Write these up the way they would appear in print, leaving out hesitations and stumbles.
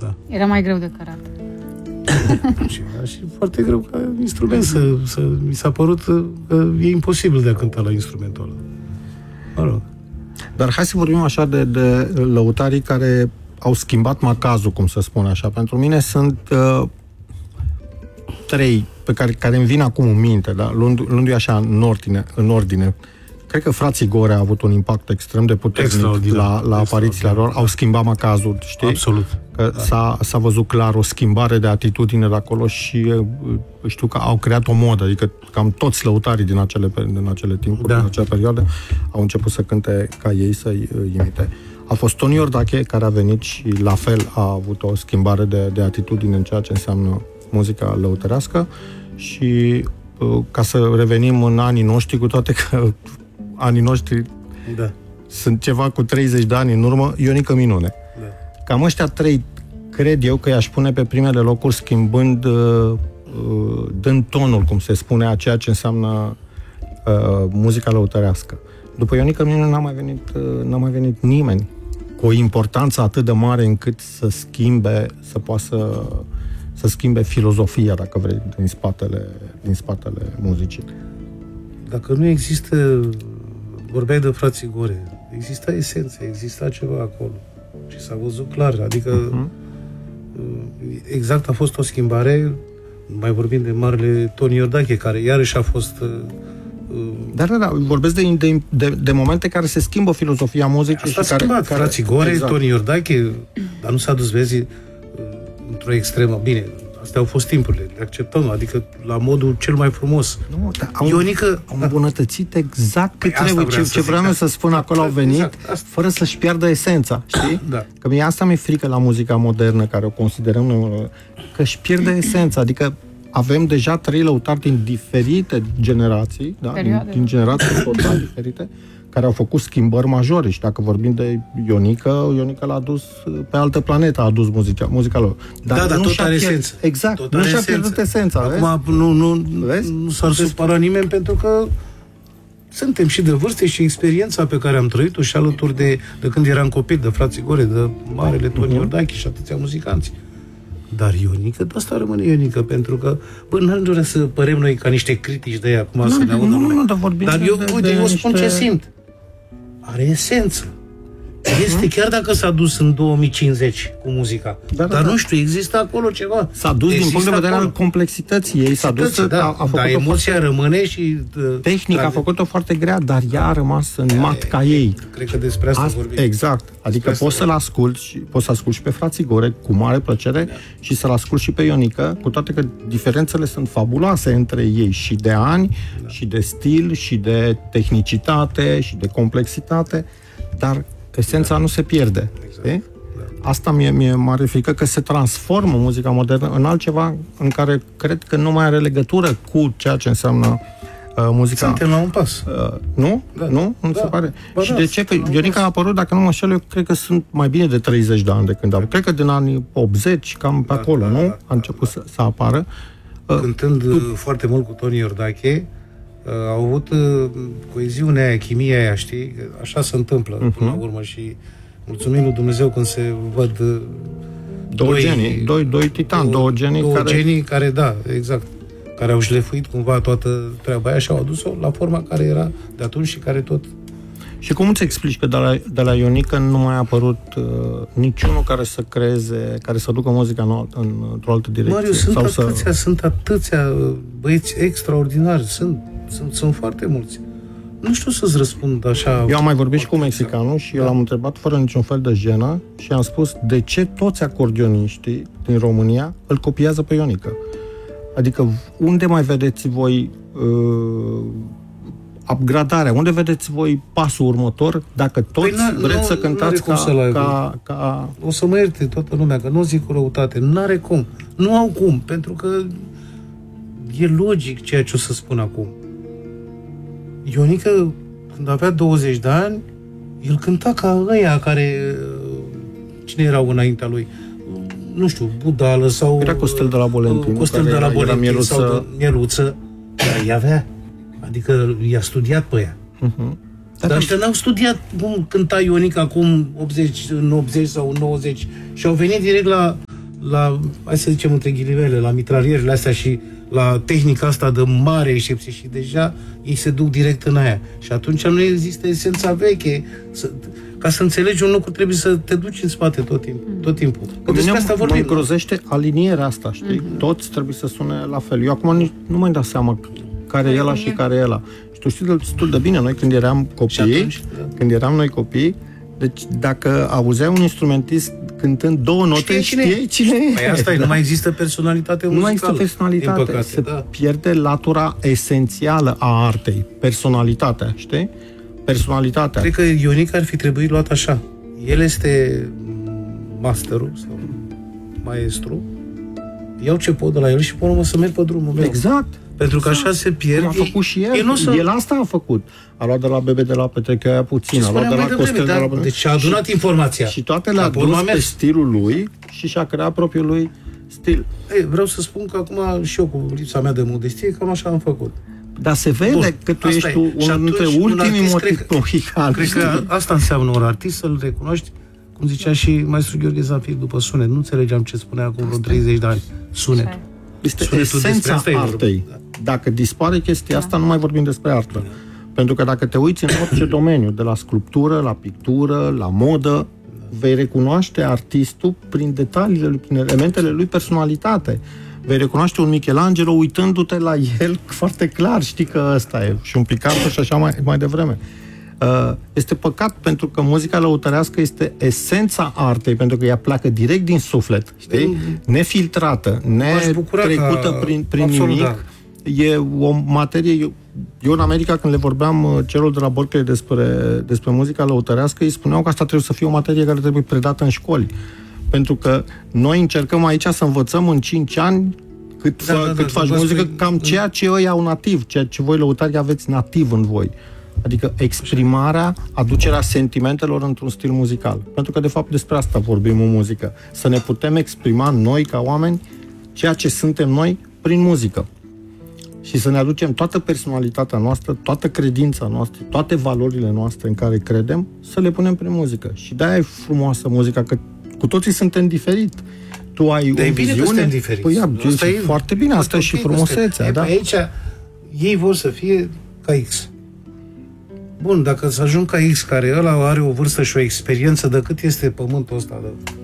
Da. Era mai greu de cărat. Și era și foarte greu ca instrument mi s-a părut că e imposibil de a cânta la instrumentul ăla. Mă rog. Dar hai să vorbim așa de lăutarii care au schimbat macazul, cum să spun așa. Pentru mine sunt 3 pe care îmi vin acum în minte, da? Luându-i așa în ordine. Cred că frații Gore au avut un impact extrem de puternic la aparițiile lor. Au schimbat macazul, știi? Absolut. Că s-a văzut clar o schimbare de atitudine de acolo și știu că au creat o modă, adică cam toți lăutarii din acele timpuri, din acea perioadă, au început să cânte ca ei, să-i imite. A fost Tony Iordache care a venit și la fel a avut o schimbare de atitudine în ceea ce înseamnă muzica lăutărească și ca să revenim în anii noștri, cu toate că anii noștri sunt ceva cu 30 de ani în urmă, Ionica Minune. Da. Cam ăștia 3 cred eu că i-aș pune pe primele locuri schimbând, dând tonul, cum se spune, a ceea ce înseamnă muzica lăutărească. După Ionica Minune n-a mai venit nimeni cu o importanță atât de mare încât să schimbe filozofia, dacă vrei, din spatele muzicii. Dacă nu există, vorbeai de frații Gore, exista esență, exista ceva acolo și s-a văzut clar, adică exact a fost o schimbare, mai vorbim de marele Tony Iordache, care iarăși a fost Da, vorbesc de momente care se schimbă filozofia muzicii. Asta s-a schimbat, frații Gore, exact. Tony Iordache, dar nu s-a dus, vezi, într-o extremă. Bine, astea au fost timpurile, le acceptăm, adică la modul cel mai frumos. Nu, Ionica au îmbunătățit exact cât trebuie. Ce vreau să spun, acolo au venit fără să-și piardă esența, știi? Da. Că mie asta mi-e frică la muzica modernă, care o considerăm noi, că își pierde esența, adică avem deja 3 lăutari din diferite generații, da? din generații total diferite, care au făcut schimbări majore. Și dacă vorbim de Ionica l-a adus pe altă planetă, a adus muzica lor. Dar tot are esență. Exact, tot nu și-a pierdut esența. Acum nu s-ar supăra nimeni, pentru că suntem și de vârste și experiența pe care am trăit-o și alături de când eram copil, de frații Gore, de marele Tony Iordache și atâția muzicanți. Dar Ionica, de asta rămâne Ionica, pentru că, n-am dorea să părem noi ca niște critici de ea, acum să ne audă. Dar eu spun ce simt. Are esență. Este, chiar dacă s-a dus în 2050 cu muzica. Dar nu știu, există acolo ceva. S-a dus din punct de vedere al complexității ei, s-a dus, dar emoția rămâne și... Tehnica a făcut-o foarte grea, dar ea a rămas în mat ca ei. Cred că despre asta vorbim. Exact. Adică poți să-l asculti și pe frații Gore cu mare plăcere și să-l asculti și pe Ionica, cu toate că diferențele sunt fabuloase între ei și de ani, și de stil, și de tehnicitate, și de complexitate, dar esența nu se pierde. Exact. Asta mi-e mare frică, că se transformă muzica modernă în altceva în care cred că nu mai are legătură cu ceea ce înseamnă muzica. Suntem la un pas. Nu? Da. Nu? Nu se pare? Și de ce? Că Ionica a apărut, dacă nu mă înșel, eu cred că sunt mai bine de 30 de ani de când a apărut. Cred că din anii 80, cam pe acolo, nu? A început să apară. Cântând foarte mult cu Tony Iordache, au avut coeziunea aia, chimia aia, știi? Așa se întâmplă până la urmă și mulțumim lui Dumnezeu când se văd doi titani, două genii care, da, exact, care au șlefuit cumva toată treaba aia și au adus-o la forma care era de atunci și care tot... Și cum îți explici că de la Ionica nu mai a apărut niciunul care să creeze, care să ducă muzica într-o altă direcție? Mariu, sunt atâția băieți extraordinari, sunt foarte mulți. Nu știu să-ți răspund așa... Eu am mai vorbit și cu mexicanul și eu l-am întrebat fără niciun fel de jenă și am spus de ce toți acordeoniștii din România îl copiază pe Ionica. Adică unde mai vedeți voi upgradarea? Unde vedeți voi pasul următor dacă toți vreți să cântați ca... O să mă ierte toată lumea, că nu zic cu răutate. N-are cum. Nu au cum, pentru că e logic ceea ce o să spun acum. Ionica, când avea 20 de ani, el cânta ca ăia care... Cine erau înaintea lui? Nu știu, Budală sau... Era Costel de la Bolentin. Costel de la Bolentin sau Mieluță. Dar i-avea. Adică i-a studiat pe ea. Dar ăștia n-au studiat cum cânta Ionica acum 80 sau 90 și au venit direct la, hai să zicem între ghilimele, la mitralierele astea și la tehnica asta de mare excepție și deja ei se duc direct în aia. Și atunci nu există esența veche. Ca să înțelegi un lucru trebuie să te duci în spate tot timpul. Că despre asta vorbim. Mă îngrozește alinierea asta, știi? Toți trebuie să sune la fel. Eu acum nu mai dau seama care e ăla și care e ăla. Și tu știi destul de bine, noi când eram copii, deci dacă auzeai un instrumentist cântând două note, știai cine e. Păi asta e, nu mai există personalitate muzicală. Nu mai există personalitate. Păcate, se pierde latura esențială a artei. Personalitatea, știi? Personalitatea. Cred că Ionic ar fi trebuit luat așa. El este masterul sau maestru. Iau ce pot de la el și pun să merg pe drumul meu. Exact. Pentru că așa se pierde. A făcut și el. El asta a făcut. A luat de la Bebe de la Petrece aia puțin, a luat de la Costel de la... Deci a adunat informația. Și toate le-a dus pe stilul lui și și-a creat propriul lui stil. Vreau să spun că acum și eu cu lipsa mea de modestie, cam așa am făcut. Dar se vede că tu ești unul dintre ultimii mohicani. Cred că asta înseamnă un artist, să-l recunoști, cum zicea și maestru Gheorghe Zanfir după sunet. Nu înțelegeam ce spunea acum vreo 30 de ani. Sunetul. Este esența artei. Dacă dispare chestia asta, nu mai vorbim despre artă. Pentru că dacă te uiți în orice domeniu, de la sculptură, la pictură, la modă, vei recunoaște artistul prin detaliile lui, prin elementele lui personalitate. Vei recunoaște un Michelangelo uitându-te la el foarte clar, știi că ăsta e, și un Picasso și așa mai devreme. Este păcat pentru că muzica lăutărească este esența artei, pentru că ea pleacă direct din suflet, știi? Nefiltrată, netrecută prin nimic. Da. E o materie... Eu în America, când le vorbeam celor de la Berkeley despre muzica lăutărească, îi spuneau că asta trebuie să fie o materie care trebuie predată în școli. Pentru că noi încercăm aici să învățăm în 5 ani cât faci muzică, cam ceea ce ei au nativ, ceea ce voi lăutari aveți nativ în voi. Adică exprimarea, aducerea sentimentelor într-un stil muzical. Pentru că, de fapt, despre asta vorbim în muzică. Să ne putem exprima noi, ca oameni, ceea ce suntem noi prin muzică. Și să ne aducem toată personalitatea noastră, toată credința noastră, toate valorile noastre în care credem, să le punem prin muzică. Și de-aia e frumoasă muzica, că cu toții suntem diferiți. Tu ai o viziune... Păi, asta e foarte bine, asta e și frumusețea. Da? Aici ei vor să fie ca X. Bun, dacă să ajung ca X, care ăla are o vârstă și o experiență de cât este pământul ăsta,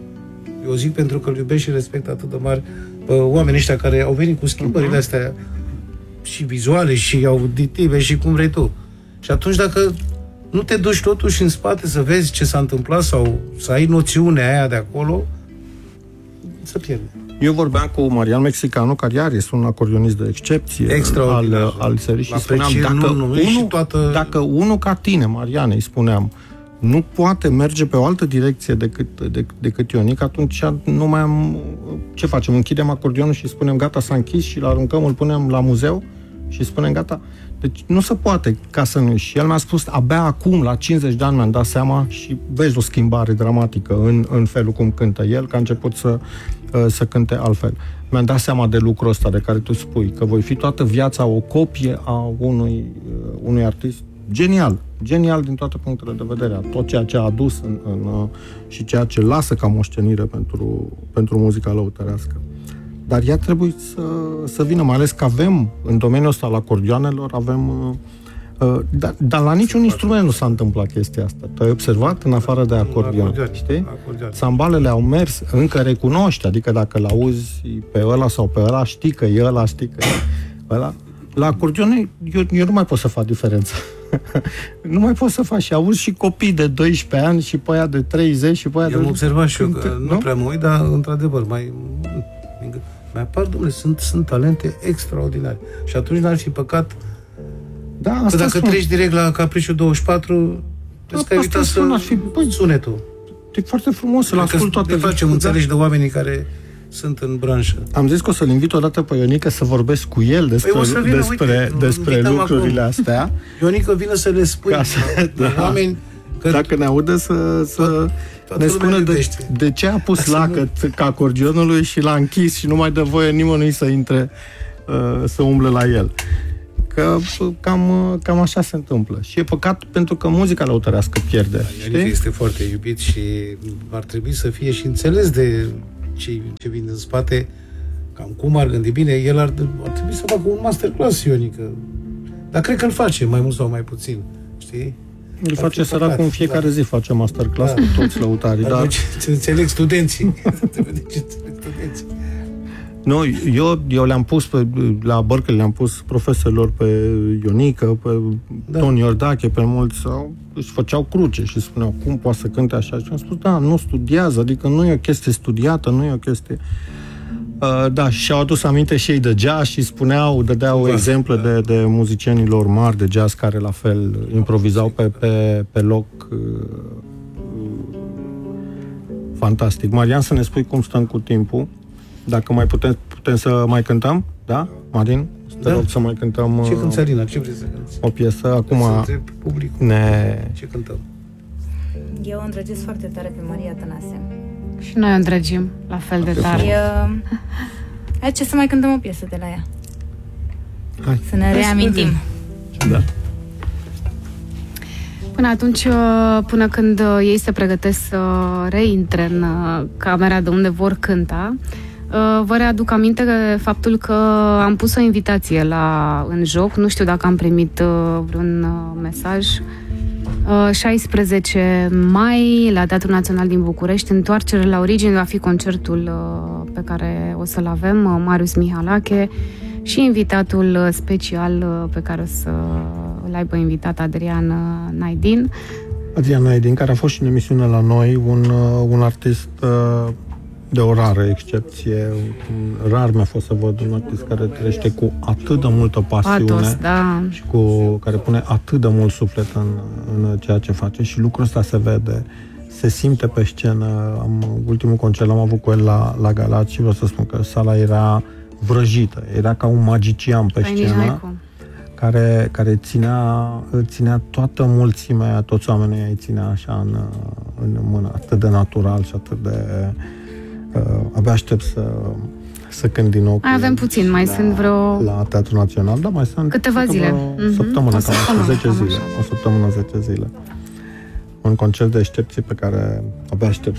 eu zic pentru că îl iubesc și respect atât de mari pe oamenii ăștia care au venit cu schimbările astea și vizuale și auditive și cum vrei tu. Și atunci dacă nu te duci totuși în spate să vezi ce s-a întâmplat sau să ai noțiunea aia de acolo, să pierde. Eu vorbeam cu Marian Mexicanu, care iar este un acordeonist de excepție al serii și spuneam, dacă unul ca tine, Marian, îi spuneam, nu poate merge pe o altă direcție decât Ionic, atunci nu mai am... Ce facem? Închidem acordeonul și spunem gata, s-a închis și îl aruncăm, îl punem la muzeu și spunem gata. Deci nu se poate ca să nu... Și el mi-a spus, abia acum, la 50 de ani, mi-am dat seama și vezi o schimbare dramatică în felul cum cântă el, că a început să cânte altfel. Mi-am dat seama de lucrul ăsta de care tu spui, că voi fi toată viața o copie a unui artist genial din toate punctele de vedere, tot ceea ce a adus și ceea ce lasă ca moștenire pentru muzica lăutărească. Dar ea trebuie să vină, mai ales că avem, în domeniul ăsta al acordioanelor, avem... Dar la niciun instrument nu s-a întâmplat chestia asta. Tu ai observat în afară de acordion, știi? Țambalele au mers, încă recunoști, adică dacă l-auzi pe ăla sau pe ăla, știi că e ăla, știi că e ăla. La acordion eu nu mai pot să fac diferența. Nu mai pot să fac și auzi și copii de 12 ani și pe aia de 30 și pe aia de... Eu am observat și eu că nu prea mă uit, dar într-adevăr mai apar, domnule, sunt talente extraordinare. Și atunci n-ar fi păcat că dacă treci direct la Capriciul 24, trebuie că ai uitat să sunetul. E foarte frumos să-l ascult toată viața. Facem înțelegi de oamenii care sunt în branșă. Am zis că o să-l invit odată pe Ionică să vorbesc cu el despre lucrurile astea. Ionică, vină să le spui oameni că dacă ne audă să ne spună de ce a pus lacăt ca acordionului și l-a închis și nu mai dă voie nimănui să intre să umble la el. Că cam așa se întâmplă. Și e păcat pentru că muzica lăutărească pierde. Ionică este foarte iubit și ar trebui să fie și înțeles de cei ce vin în spate, cam cum ar gândi bine, el ar trebui să facă un masterclass, Ionică. Dar cred că îl face, mai mult sau mai puțin, știi? Îl face săracul în fiecare zi, face masterclass cu toți lăutarii. Dar ce înțeleg studenții. Nu, eu le-am pus la Berkeley, le-am pus profesorilor pe Ionică, pe Toni Iordache, pe mulți, își făceau cruce și spuneau, cum poate să cânte așa? Și am spus, da, nu studiază, adică nu e o chestie studiată, nu e o chestie... Da, și-au adus aminte și ei de jazz și dădeau exemple de muzicienilor mari de jazz care la fel improvizau pe loc. Fantastic. Marian, să ne spui cum stăm cu timpul. Dacă mai putem să mai cântăm? Da? Marin? Te rog să mai cântăm... Ce cânti, Alina? Ce vrei să cânti? O piesă. Acum... Publicul. Ce cântăm? Eu o îndrăgesc foarte tare pe Maria Tănase. Și noi o îndrăgim la fel de tare. Hai, ce să mai cântăm o piesă de la ea? Hai. Să ne reamintim. Da. Până atunci, până când ei se pregătesc să reintre în camera de unde vor cânta, vă readuc aminte faptul că am pus o invitație în joc, nu știu dacă am primit vreun mesaj. 16 mai, la Teatrul Național din București, Întoarcere la origini, va fi concertul pe care o să-l avem, Marius Mihalache, și invitatul special pe care o să îl aibă invitat Adrian Naidin. Adrian Naidin, care a fost și în emisiune la noi, un artist de o rară excepție. Rar mi-a fost să văd un artist care trăiește cu atât de multă pasiune. Patos, da. Și care pune atât de mult suflet în ceea ce face și lucrul ăsta se vede, se simte pe scenă. Ultimul concert l-am avut cu el la Galați și vreau să spun că sala era vrăjită, era ca un magician pe scenă care ținea toată mulțimea, toți oamenii îi ținea așa în mână, atât de natural și atât de... abia aștept să cânt din nou. Mai avem puțin, mai sunt vreo... La Teatrul Național, da, mai sunt... Câteva zile. O săptămână, cam 10 zile. O săptămână, 10 zile. Un concert de excepție pe care abia aștept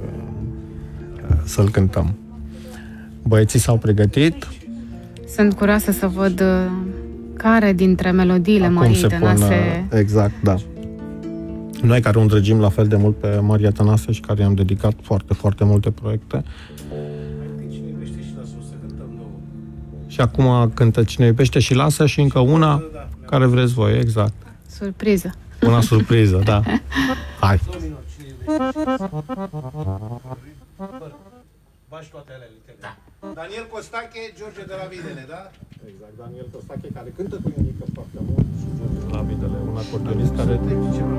să-l cântăm. Băieții s-au pregătit. Sunt curioasă să văd care dintre melodiile Mariei Tănase... Exact, da. Noi care o îndrăgim la fel de mult pe Maria Tănase și care i-am dedicat foarte, foarte multe proiecte. Și acum cântă Cine iubește și lasă și încă una care vreți voi, exact. Surpriză. Una surpriză, da. Hai. Bași toate alea litele. Da. Daniel Costache, George de la Videle, da? Exact, Daniel Costache, care cântă cu Ionică foarte mult și George de la Videle, un acordeonist care